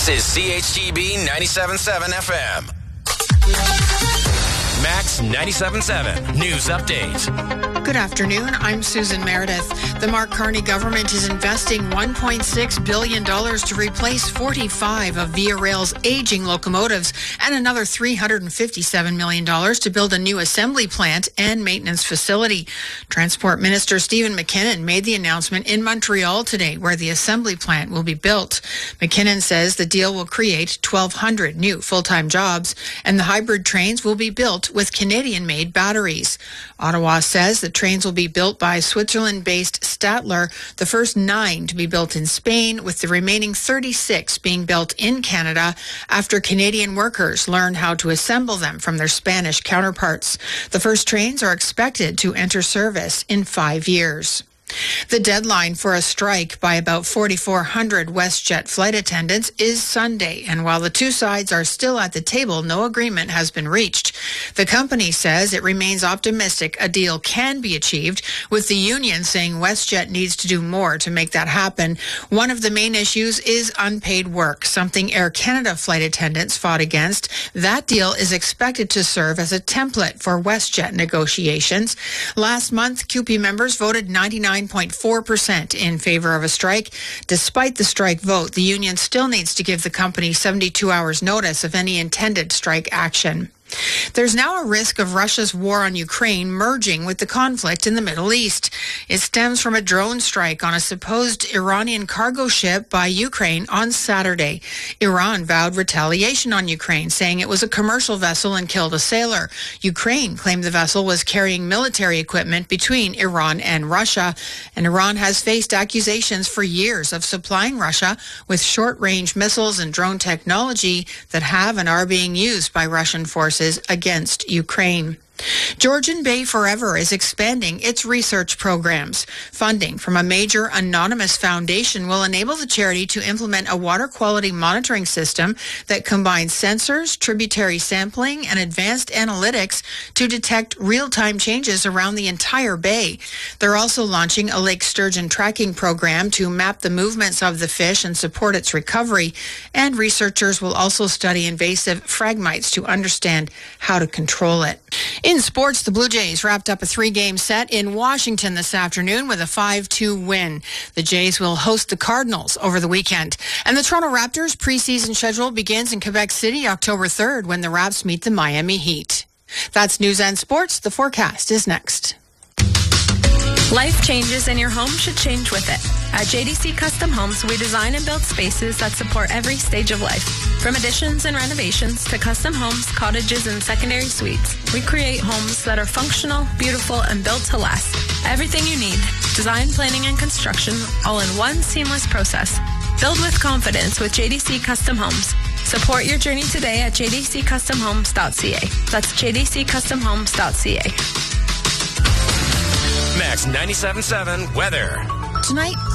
This is CHGB 97.7 FM. Max 97.7 News Update. Good afternoon. I'm Susan Meredith. The Mark Carney government is investing $1.6 billion to replace 45 of Via Rail's aging locomotives and another $357 million to build a new assembly plant and maintenance facility. Transport Minister Stephen McKinnon made the announcement in Montreal today, where the assembly plant will be built. McKinnon says the deal will create 1,200 new full-time jobs, and the hybrid trains will be built with Canadian-made batteries. Ottawa says the trains will be built by Switzerland-based Stadler, the first 9 to be built in Spain, with the remaining 36 being built in Canada after Canadian workers learn how to assemble them from their Spanish counterparts. The first trains are expected to enter service in 5 years. The deadline for a strike by about 4,400 WestJet flight attendants is Sunday, and while the two sides are still at the table, no agreement has been reached. The company says it remains optimistic a deal can be achieved, with the union saying WestJet needs to do more to make that happen. One of the main issues is unpaid work, something Air Canada flight attendants fought against. That deal is expected to serve as a template for WestJet negotiations. Last month, CUPE members voted 99.4% in favor of a strike. Despite the strike vote, the union still needs to give the company 72 hours notice of any intended strike action. There's now a risk of Russia's war on Ukraine merging with the conflict in the Middle East. It stems from a drone strike on a supposed Iranian cargo ship by Ukraine on Saturday. Iran vowed retaliation on Ukraine, saying it was a commercial vessel and killed a sailor. Ukraine claimed the vessel was carrying military equipment between Iran and Russia, and Iran has faced accusations for years of supplying Russia with short-range missiles and drone technology that have and are being used by Russian forces against Ukraine. Georgian Bay Forever is expanding its research programs. Funding from a major anonymous foundation will enable the charity to implement a water quality monitoring system that combines sensors, tributary sampling, and advanced analytics to detect real-time changes around the entire bay. They're also launching a lake sturgeon tracking program to map the movements of the fish and support its recovery. And researchers will also study invasive phragmites to understand how to control it. In sports, the Blue Jays wrapped up a 3-game set in Washington this afternoon with a 5-2 win. The Jays will host the Cardinals over the weekend. And the Toronto Raptors preseason schedule begins in Quebec City October 3rd when the Raps meet the Miami Heat. That's News and Sports. The forecast is next. Life changes and your home should change with it. At JDC Custom Homes, we design and build spaces that support every stage of life. From additions and renovations to custom homes, cottages, and secondary suites, we create homes that are functional, beautiful, and built to last. Everything you need, design, planning, and construction, all in one seamless process. Build with confidence with JDC Custom Homes. Support your journey today at jdccustomhomes.ca. That's jdccustomhomes.ca. Max 97.7 weather. Tonight,